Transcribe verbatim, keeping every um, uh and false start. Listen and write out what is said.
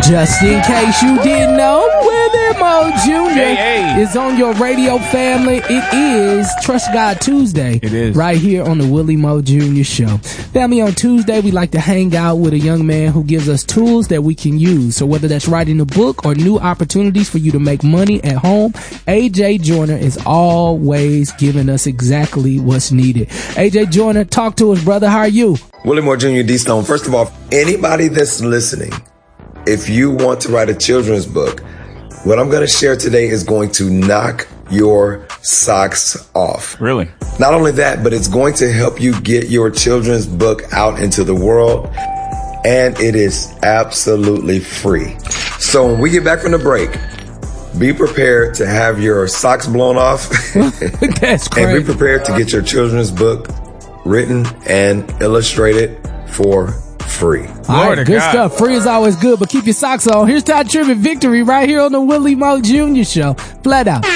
Just in case you didn't know, Willie Mo Junior Hey, hey. is on your radio family. It is Trust God Tuesday. It is. Right here on the Willie Mo Junior Show. Family, on Tuesday, we like to hang out with a young man who gives us tools that we can use. So whether that's writing a book or new opportunities for you to make money at home, A J Joyner is always giving us exactly what's needed. A J Joyner, talk to us, brother. How are you? Willie Moore Junior D Stone. First of all, anybody that's listening, if you want to write a children's book, what I'm going to share today is going to knock your socks off. Really? Not only that, but it's going to help you get your children's book out into the world, and it is absolutely free. So when we get back from the break, be prepared to have your socks blown off. That's crazy. And be prepared to get your children's book written and illustrated for free. All right, good stuff. Free is always good, but keep your socks on. Here's Todd Tribbett Victory right here on the Willie Mo Junior Show. Flat out.